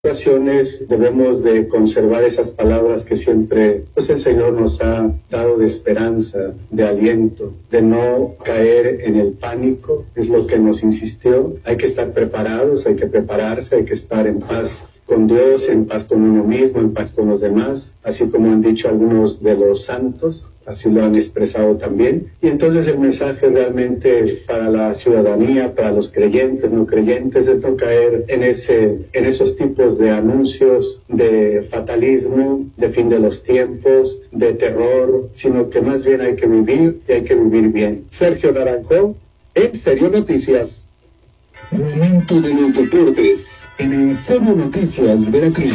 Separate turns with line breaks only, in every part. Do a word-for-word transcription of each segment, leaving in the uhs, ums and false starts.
ocasiones debemos de conservar esas palabras que siempre pues el Señor nos ha dado de esperanza, de aliento, de no caer en el pánico, es lo que nos insistió. Hay que estar preparados, hay que prepararse, hay que estar en paz con Dios, en paz con uno mismo, en paz con los demás, así como han dicho algunos de los santos, así lo han expresado también. Y entonces el mensaje realmente para la ciudadanía, para los creyentes, no creyentes, es no caer en ese, en esos tipos de anuncios de fatalismo, de fin de los tiempos, de terror, sino que más bien hay que vivir y hay que vivir bien.
Sergio Naranjo, En Serio Noticias. Momento de los deportes en En Serio Noticias Veracruz.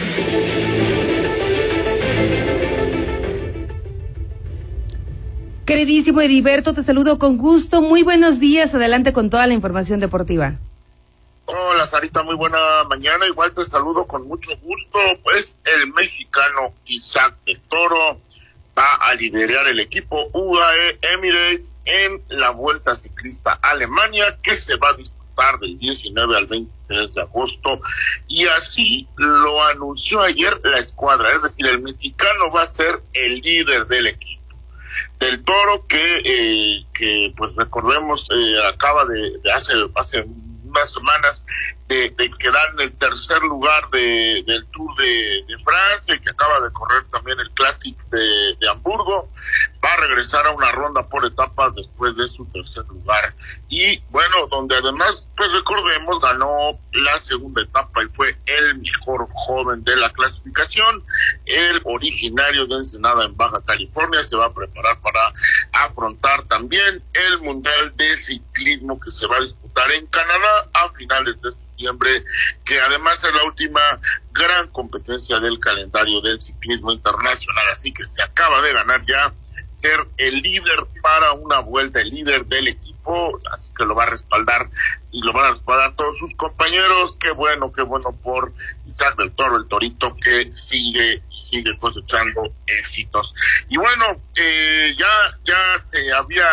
Queridísimo Heriberto, te saludo con gusto. Muy buenos días. Adelante con toda la información deportiva.
Hola, Sarita, muy buena mañana. Igual te saludo con mucho gusto. Pues el mexicano Isaac del Toro va a liderar el equipo U A E Emirates en la Vuelta Ciclista a Alemania, que se va a disputar del diecinueve al veintitrés de agosto, y así lo anunció ayer la escuadra, es decir, el mexicano va a ser el líder del equipo. Del Toro, que eh, que pues recordemos eh, acaba de, de hace hace unas semanas de, de quedar en el tercer lugar de del Tour de, de Francia, y que acaba de correr también el Classic de, de Hamburgo, va a regresar a una ronda por etapas después de su tercer lugar. Y bueno, donde además, pues recordemos, ganó la segunda etapa y fue el mejor joven de la clasificación. El originario de Ensenada, en Baja California, se va a preparar para afrontar también el Mundial de Ciclismo, que se va a disputar en Canadá a finales de septiembre, que además es la última gran competencia del calendario del ciclismo internacional. Así que se acaba de ganar ya ser el líder para una vuelta, el líder del equipo, así que lo va a respaldar y lo van a respaldar todos sus compañeros. Qué bueno, qué bueno por Isaac del Toro, el Torito, que sigue sigue cosechando éxitos. Y bueno, eh, ya ya se había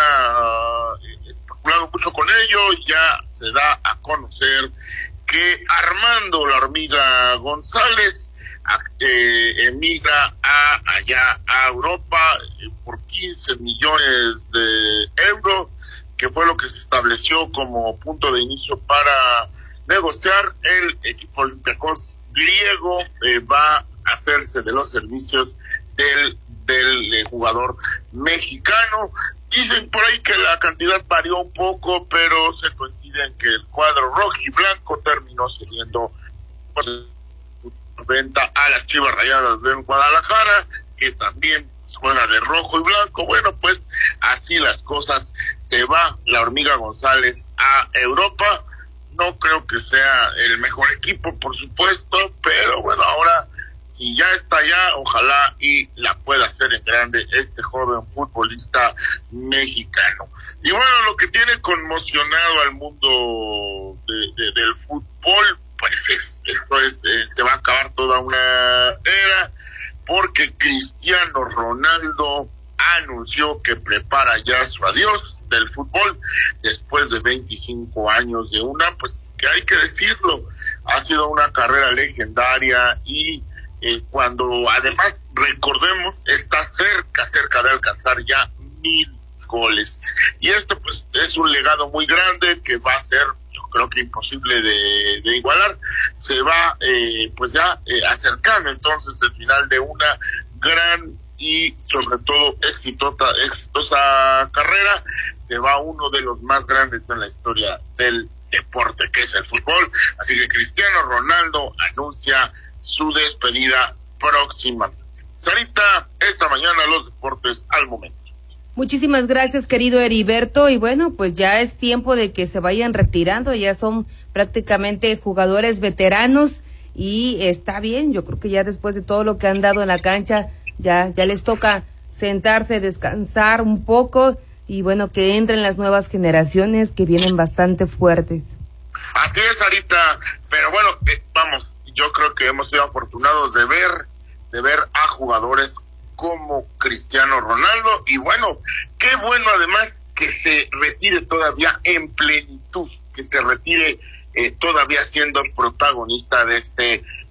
especulado mucho con ello, y ya se da a conocer que Armando la Hormiga González eh, emigra a allá a Europa eh, por quince millones de euros, que fue lo que se estableció como punto de inicio para negociar. El equipo Olympiacos griego eh, va a hacerse de los servicios del del eh, jugador mexicano. Dicen por ahí que la cantidad varió un poco, pero se coincide en que el cuadro rojo y blanco terminó cediendo pues, venta a las Chivas Rayadas del Guadalajara, que también juega de rojo y blanco. Bueno, pues así las cosas. Se va la Hormiga González a Europa. No creo que sea el mejor equipo, por supuesto, pero bueno, ahora si ya está allá, ojalá y la pueda hacer en grande este joven futbolista mexicano. Y bueno, lo que tiene conmocionado al mundo de, de, del fútbol, pues es, esto es, eh, se va a acabar toda una era, porque Cristiano Ronaldo anunció que prepara ya su adiós del fútbol después de veinticinco años de una, pues que hay que decirlo, ha sido una carrera legendaria, y eh, cuando además, recordemos, está cerca, cerca de alcanzar ya mil goles. Y esto pues es un legado muy grande que va a ser, yo creo que imposible de, de igualar. Se va eh, pues ya eh, acercando entonces el final de una gran y sobre todo exitosa, exitosa carrera. Se va uno de los más grandes en la historia del deporte, que es el fútbol. Así que Cristiano Ronaldo anuncia su despedida próxima. Sarita, esta mañana los deportes al momento.
Muchísimas gracias, querido Heriberto, y bueno, pues ya es tiempo de que se vayan retirando, ya son prácticamente jugadores veteranos, y está bien, yo creo que ya después de todo lo que han dado en la cancha, ya, ya les toca sentarse, descansar un poco, y bueno, que entren las nuevas generaciones que vienen bastante fuertes.
Así es, Sarita, pero bueno, eh, vamos, yo creo que hemos sido afortunados de ver, de ver a jugadores como Cristiano Ronaldo, y bueno, qué bueno además que se retire todavía en plenitud, que se retire eh, todavía siendo protagonista de este